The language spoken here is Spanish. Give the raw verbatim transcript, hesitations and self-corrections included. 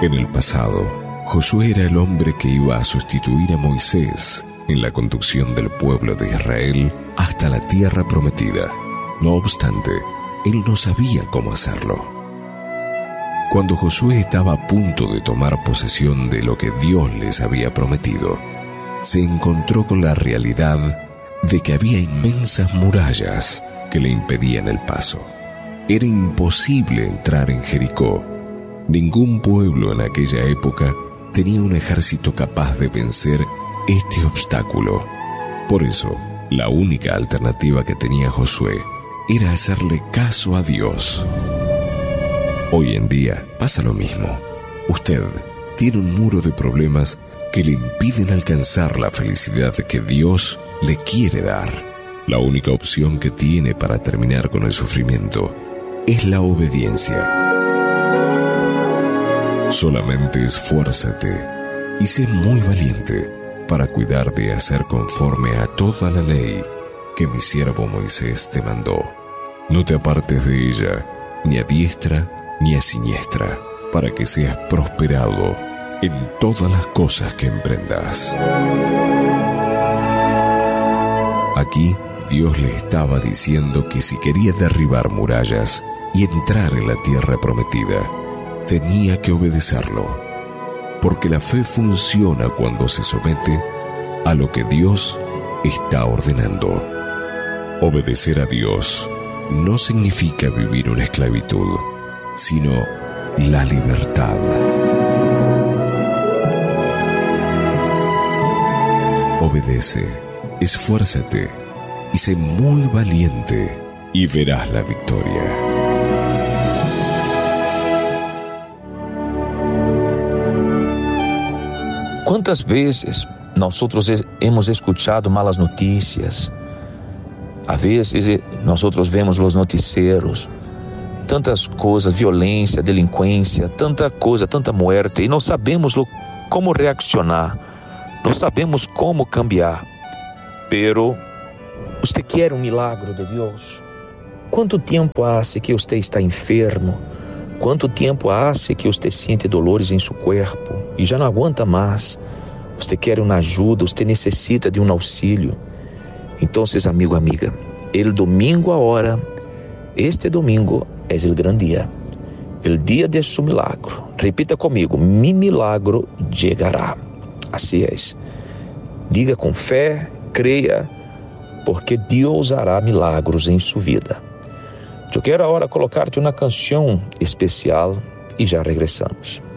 En el pasado, Josué era el hombre que iba a sustituir a Moisés en la conducción del pueblo de Israel hasta la tierra prometida. No obstante, él no sabía cómo hacerlo. Cuando Josué estaba a punto de tomar posesión de lo que Dios les había prometido, se encontró con la realidad de que había inmensas murallas que le impedían el paso. Era imposible entrar en Jericó. Ningún pueblo en aquella época tenía un ejército capaz de vencer este obstáculo. Por eso, la única alternativa que tenía Josué era hacerle caso a Dios. Hoy en día pasa lo mismo. Usted tiene un muro de problemas que le impiden alcanzar la felicidad que Dios le quiere dar. La única opción que tiene para terminar con el sufrimiento es la obediencia. Solamente esfuérzate y sé muy valiente para cuidar de hacer conforme a toda la ley que mi siervo Moisés te mandó. No te apartes de ella, ni a diestra ni a siniestra, para que seas prosperado en todas las cosas que emprendas. Aquí Dios le estaba diciendo que si quería derribar murallas y entrar en la tierra prometida, tenía que obedecerlo, porque la fe funciona cuando se somete a lo que Dios está ordenando. Obedecer a Dios no significa vivir una esclavitud, sino la libertad. Obedece, esfuérzate y sé muy valiente y verás la victoria. Quantas vezes nós outros hemos escuchado malas notícias? Às vezes nós outros vemos os noticieros, tantas coisas, violência, delinquência, tanta coisa, tanta muerte, e não sabemos como reaccionar, não sabemos como cambiar. Pero você quer um milagre de Deus? Quanto tempo hace que você está enfermo? Quanto tempo hace que você sente dolores em seu corpo e já não aguenta mais? Você quer uma ajuda, você necessita de um auxílio. Então, amigo, amiga, el domingo agora, este domingo é o grande dia, o dia de seu milagre. Repita comigo: mi milagro chegará. Assim é. Diga com fé, creia, porque Deus hará milagros em sua vida. Eu quero agora colocar-te uma canção especial e já regressamos.